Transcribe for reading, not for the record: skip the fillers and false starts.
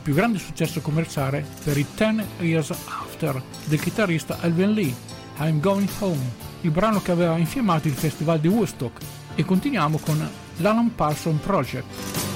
più grande successo commerciale per i 10 Years After del chitarrista Alvin Lee, I'm Going Home, il brano che aveva infiammato il festival di Woodstock. E continuiamo con l'Alan Parsons Project.